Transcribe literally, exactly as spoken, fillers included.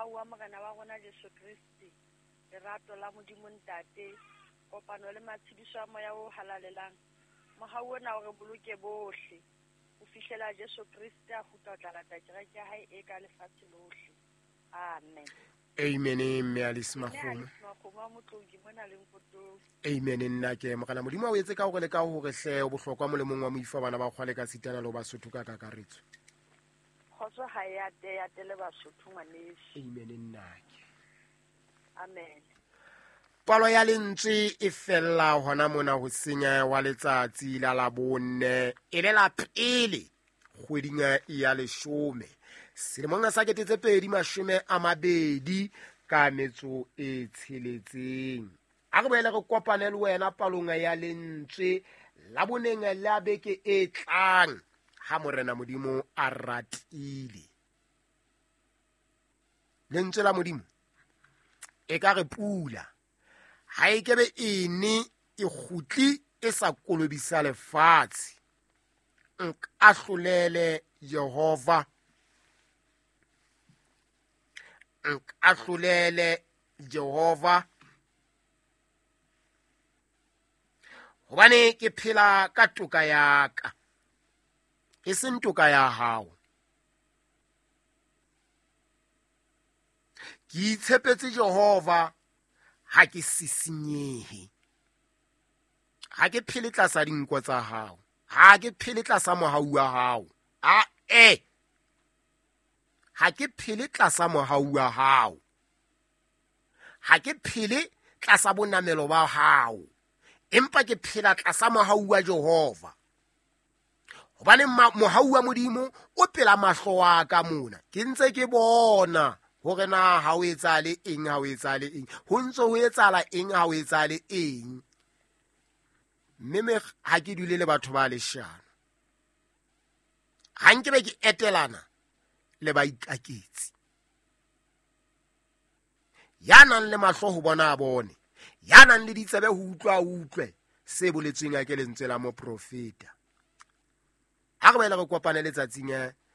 wa Morena wa rona Jesu Kristi, lerato la Modimo Ntate, kopano le matshidiso a moya o halalelang. Mohau ona o re boloke bohle. O fihlela Jesu Kristi a kgutla tla lata kereke ya hae e ka lefatshe lohle. Amen. Amen. Me Alice Makgomo. Amen. Nna ke mogala Modimo o etse ka gore le ka gore hle o bohlokwa molemong wa moifa bana ba kgwale ka sitana le ba Basotho ka kakaretso. Khotso ha ya te ya tele Basotho ngwaneshi. Amen. Nna ke. Amen. Palo ya lentswe e fella hona mona ho senya wa letsatsi la la bone e le la pele kgweding ya leshome selemong sa ketetse pedi mashome a mabedi ka metso e tsheletseng. A re boele re kopane le wena palong ya lentswe la boneng la beke e tlang ha Morena Modimo a ratile. Lentswe la Modimo e ka re pula ha e kebe ene e khutli e sa kolobisa lefatshe. Nka hlolele Jehova, nka hlolele Jehova, hobane ke phela ka toka ya ka e seng toka ya hao. Ke itshepetse Jehova ha ke sisinyehe, ha ke phele tlasa dinko tsa hao, ha ke phele tlasa mohau wa hao. A e ha ke phele tlasa mohau wa hao, ha ke phele tlasa bonamelo ba hao, empa ke phela tlasa mohau wa Jehova. Hobane mohau wa Modimo o pela mahlo wa ka mona, ke ntse ke bona hore na ha o etsale eng, ha o etsale eng, ho ntse ho etsala eng, ha o etsale eng. Mme ha ke dule le batho ba leshano, ha nke be ke etelana le ba ikaketsi. Ya nang le mahlo ho bona a bone, ya nang le ditsebe ho utlwa a utlwe se boletsweng a ke lentswe la moprofeta. Ha re boela re kopane letsatsing